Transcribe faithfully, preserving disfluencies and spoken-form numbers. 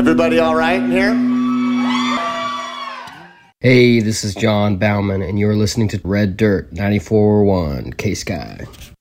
Everybody all right in here? Hey, this is John Bauman, and you're listening to Red Dirt ninety-four point one K-Sky.